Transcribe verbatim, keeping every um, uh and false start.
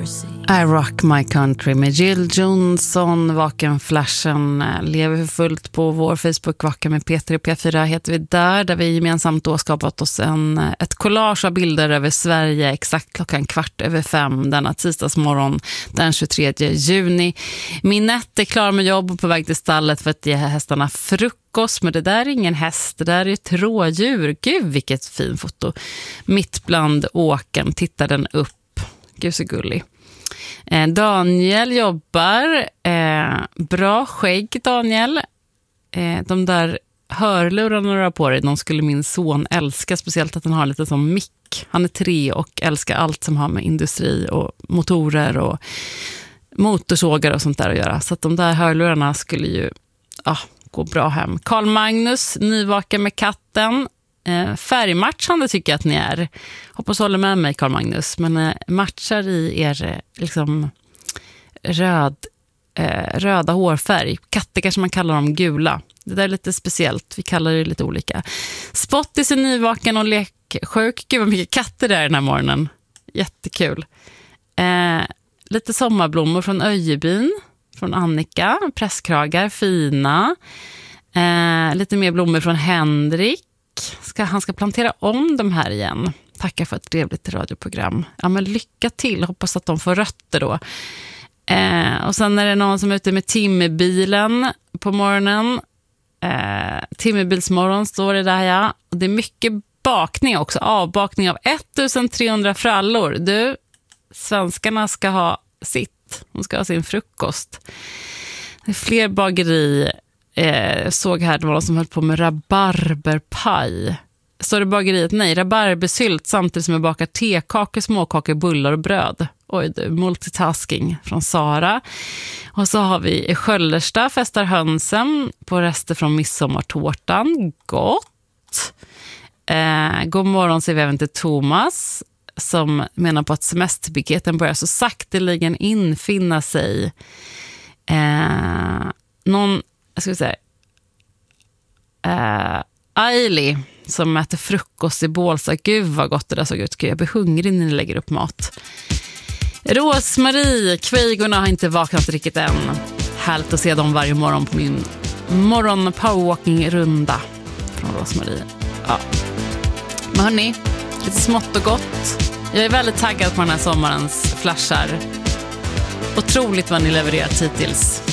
I Rock My Country med Jill Johnson. Vaken-flashen lever för fullt på vår Facebook. Vaken med P tre och P fyra heter vi där. Där vi gemensamt då skapat oss en, ett collage av bilder över Sverige exakt klockan kvart över fem denna tisdagsmorgon den tjugotredje juni. Minette är klar med jobb och på väg till stallet för att ge hästarna frukost. Men det där är ingen häst, det där är ett rådjur. Gud, vilket fin foto. Mitt bland åken tittar den upp. Gud så gullig. Eh, Daniel jobbar. Eh, bra skägg, Daniel. Eh, de där hörlurarna du har på dig, de skulle min son älska. Speciellt att han har lite som mick. Han är tre och älskar allt som har med industri och motorer och motorsågar och sånt där att göra. Så att de där hörlurarna skulle ju ah, gå bra hem. Carl Magnus, nyvaken med katten. Eh, färgmatchande tycker jag att ni är. Hoppas håller med mig, Carl Magnus. Men eh, matchar i er eh, liksom röd, eh, röda hårfärg. Katter kanske man kallar dem gula. Det där är lite speciellt. Vi kallar det lite olika. Spottis är nyvaken och leksjuk. Gud vad mycket katter det är den här morgonen. Jättekul. Eh, lite sommarblommor från Öjebyn. Från Annika. Presskragar, fina. Eh, lite mer blommor från Henrik. Ska, han ska plantera om de här igen. Tackar för ett trevligt radioprogram. Ja, men lycka till. Hoppas att de får rötter då. Eh, och sen är det någon som är ute med timmerbilen på morgonen. Eh, timmerbilsmorgon står det där, ja. Och det är mycket bakning också. Avbakning av ettusentrehundra frallor. Du, svenskarna ska ha sitt. De ska ha sin frukost. Det är fler bageri. Jag såg här, det var någon som höll på med rabarberpaj. Står det bageriet? Nej, rabarbersylt samtidigt som jag bakar tekakor, småkakor, bullar och bröd. Oj du, multitasking från Sara. Och så har vi i Sköllersta festar hönsen på rester från midsommartårtan. Gott! Eh, god morgon säger vi även till Thomas som menar på att semesterpiketen börjar så sakteligen infinna sig. Eh, någon jag ska säga uh, Ailey som äter frukost i Bålsa. Gud vad gott det där såg ut. Gud, jag blir hungrig när ni lägger upp mat. Rosmarie, kvejgorna har inte vaknat riktigt än. Härligt att se dem varje morgon på min morgon powerwalking-runda från Rosmarie. Ja. Men hörni, lite smått och gott. Jag är väldigt taggad på den här sommarens flashar. Otroligt vad ni levererat hittills.